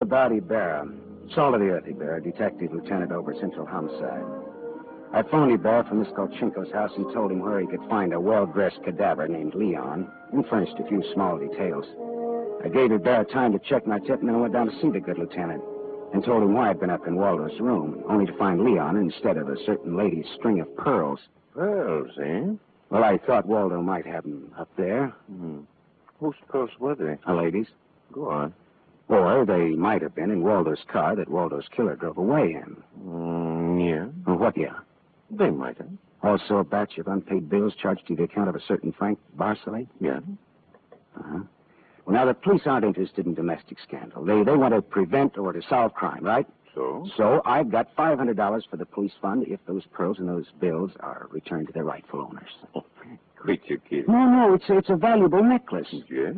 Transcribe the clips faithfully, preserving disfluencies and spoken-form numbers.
about Ibarra. Salt of the earth, Ibarra, Detective Lieutenant over Central Homicide. I phoned Ibarra from Miss Kolchenko's house and told him where he could find a well-dressed cadaver named Leon and furnished a few small details. I gave Ibarra time to check my tip, and then I went down to see the good lieutenant and told him why I'd been up in Waldo's room, only to find Leon instead of a certain lady's string of pearls. Pearls, eh? Well, I thought Waldo might have them up there. Hmm. Whose pearls were they? A lady's. Go on. Or they might have been in Waldo's car that Waldo's killer drove away in. Mm, yeah. Well, what, yeah? They might have. Also a batch of unpaid bills charged to the account of a certain Frank Barsley? Yeah. Uh-huh. Well, now, the police aren't interested in domestic scandal. They they want to prevent or to solve crime, right? So? So I've got five hundred dollars for the police fund if those pearls and those bills are returned to their rightful owners. Oh, quit your kidding. No, no, it's, it's a valuable necklace. Yeah?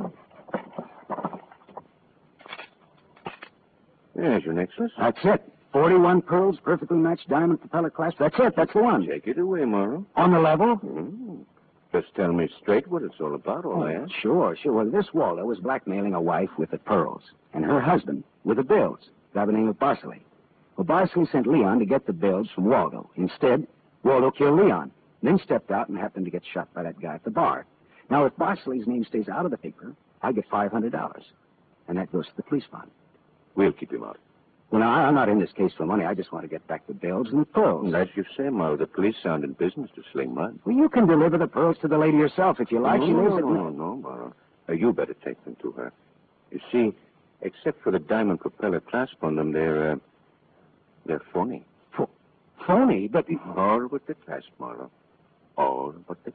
There's your necklace. That's it. forty-one pearls, perfectly matched diamond propeller clasp. That's it. That's the one. Take it away, Morrow. On the level? Mm. Just tell me straight what it's all about, all Oh, that. sure, sure. Well, this Waldo was blackmailing a wife with the pearls, and her husband with the bills, by the name of Barsley. Well, Barsley sent Leon to get the bills from Waldo. Instead, Waldo killed Leon, then stepped out and happened to get shot by that guy at the bar. Now, if Barsley's name stays out of the paper, I get five hundred dollars, and that goes to the police fund. We'll keep him out. Well, now, I'm not in this case for money. I just want to get back the bills and the pearls. As you say, Morrow, the police aren't in business to sling mud. Well, you can deliver the pearls to the lady yourself if you like. No, She no, lives no, at... no, no, Morrow. Uh, you better take them to her. You see, except for the diamond propeller clasp on them, they're, uh, they're phony. Ph- phony, but... All but the clasp, Morrow. All but the